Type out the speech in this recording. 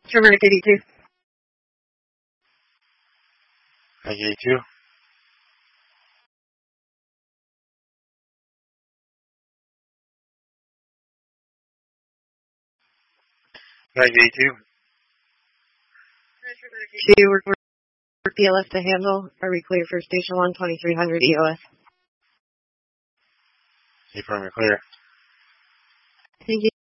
Trevor 82. 82. 82. We're PLS to handle. Are we clear for station 1, 2300 EOS? Affirmative, clear. Thank you.